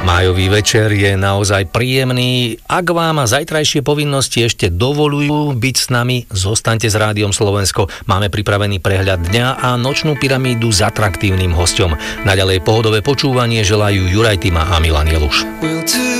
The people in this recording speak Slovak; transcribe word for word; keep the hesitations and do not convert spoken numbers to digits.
Májový večer je naozaj príjemný. Ak vám zajtrajšie povinnosti ešte dovolujú byť s nami, zostaňte s Rádiom Slovensko. Máme pripravený prehľad dňa a nočnú pyramídu s atraktívnym hosťom. Naďalej pohodové počúvanie želajú Juraj Tima a Milan Jeluš.